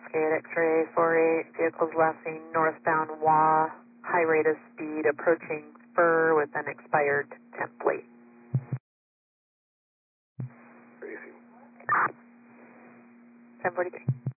Cascade X-ray 48, vehicles last seen northbound WA, high rate of speed approaching Spur with an expired temp plate. Crazy. 1043.